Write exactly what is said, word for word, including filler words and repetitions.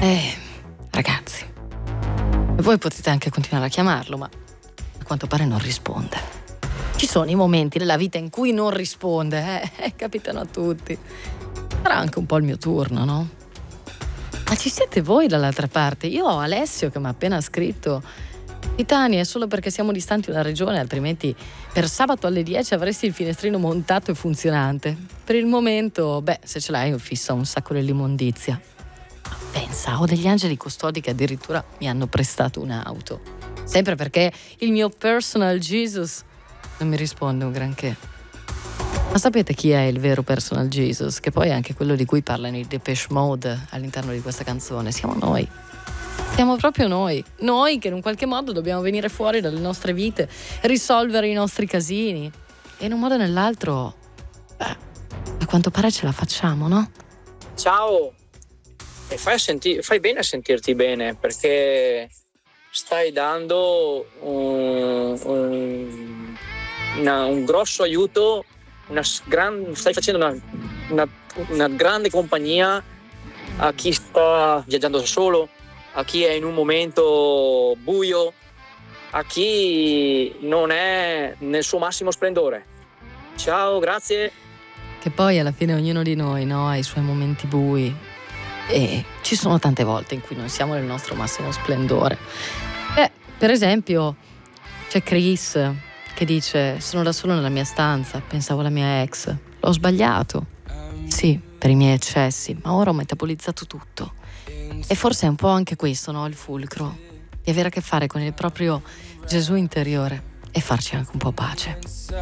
Eh, ragazzi, voi potete anche continuare a chiamarlo, ma a quanto pare non risponde. Ci sono i momenti nella vita in cui non risponde, eh, eh capitano a tutti. Sarà anche un po' il mio turno, no? Ma ci siete voi dall'altra parte? Io ho Alessio che mi ha appena scritto: Titania, è solo perché siamo distanti una regione, altrimenti per sabato alle dieci avresti il finestrino montato e funzionante. Per il momento, beh, se ce l'hai fissa un sacco dell'immondizia. Pensa, ho degli angeli custodi che addirittura mi hanno prestato un'auto. Sempre perché il mio personal Jesus non mi risponde un granché. Ma sapete chi è il vero personal Jesus? Che poi è anche quello di cui parlano i Depeche Mode all'interno di questa canzone. Siamo noi. Siamo proprio noi. Noi che in un qualche modo dobbiamo venire fuori dalle nostre vite, risolvere i nostri casini. E in un modo o nell'altro, beh, a quanto pare ce la facciamo, no? Ciao! E fai, senti- fai bene a sentirti bene, perché stai dando un, un, una- un grosso aiuto, una s- gran- stai facendo una, una- una grande compagnia a chi sta viaggiando da solo, a chi è in un momento buio, a chi non è nel suo massimo splendore. Ciao, grazie. Che poi alla fine ognuno di noi, no, ha i suoi momenti bui. E ci sono tante volte in cui non siamo nel nostro massimo splendore. Eh, per esempio, c'è Chris che dice: sono da solo nella mia stanza, pensavo alla mia ex, l'ho sbagliato. Sì, per i miei eccessi, ma ora ho metabolizzato tutto. E forse è un po' anche questo, no, il fulcro, di avere a che fare con il proprio Gesù interiore e farci anche un po' pace.